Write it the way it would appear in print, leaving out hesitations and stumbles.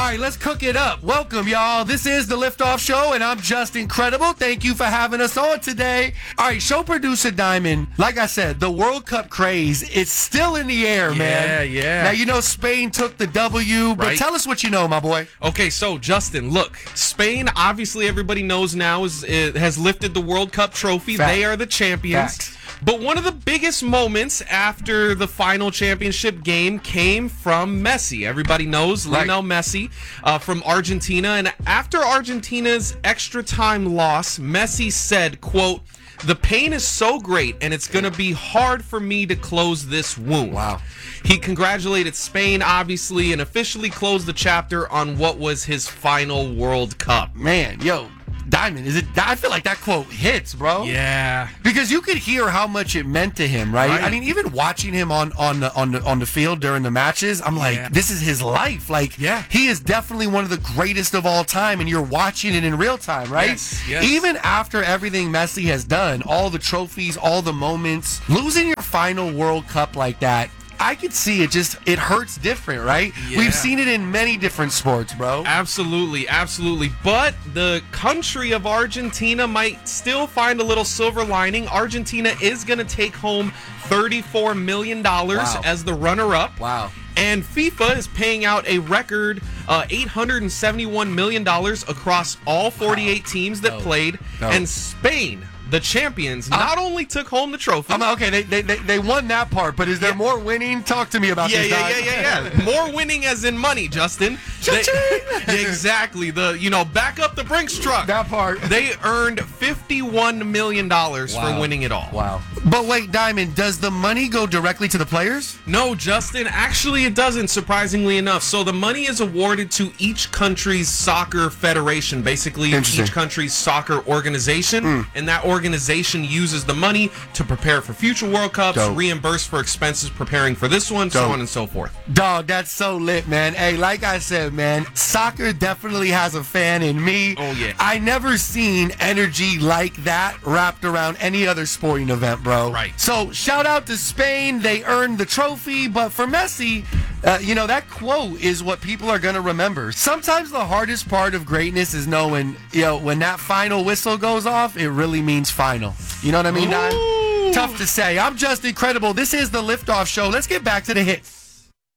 right, let's cook it up. Welcome, y'all. This is the Liftoff Show, and I'm just incredible. Thank you for having us on today. All right, show producer Diamond, like I said, the World Cup craze, it's still in the air, man. Yeah. Now, you know Spain took the W, but tell us what you know, my boy. Okay, so, Justin, look, Spain, obviously everybody knows now, has lifted the World Cup trophy. Fact. They are the champions. Facts. But one of the biggest moments after the final championship game came from Messi. Everybody knows Lionel Messi from Argentina. And after Argentina's extra time loss, Messi said, quote, "The pain is so great, and it's going to be hard for me to close this wound." Wow. He congratulated Spain, obviously, and officially closed the chapter on what was his final World Cup. Man, yo, Diamond, I feel like that quote hits, bro. Yeah. Because you could hear how much it meant to him, right? I mean, even watching him on the field during the matches, I'm like, this is his life. Like, he is definitely one of the greatest of all time, and you're watching it in real time, right? Yes. Even after everything Messi has done, all the trophies, all the moments, losing your final World Cup like that, I could see it hurts different, right? Yeah. We've seen it in many different sports, bro. Absolutely. But the country of Argentina might still find a little silver lining. Argentina is going to take home $34 million as the runner-up. Wow. And FIFA is paying out a record $871 million across all 48 teams that played. And Spain, the champions, not only took home the trophy. Okay, they won that part, but is there more winning? Talk to me about this. Yeah. More winning as in money, Justin. Exactly. Back up the Brinks truck. That part. They earned $51 million for winning it all. Wow. But wait, Diamond, does the money go directly to the players? No, Justin. Actually, it doesn't, surprisingly enough. So the money is awarded to each country's soccer federation, basically each country's soccer organization, and that organization uses the money to prepare for future World Cups, reimburse for expenses preparing for this one, so on and so forth. Dog, that's so lit, man. Hey, like I said, man, soccer definitely has a fan in me. Oh, yeah. I never seen energy like that wrapped around any other sporting event, bro. Right. So, shout out to Spain. They earned the trophy, but for Messi, that quote is what people are going to remember. Sometimes the hardest part of greatness is knowing, when that final whistle goes off, it really means final. You know what I mean, Don? Tough to say. I'm just incredible. This is the Liftoff Show. Let's get back to the hits.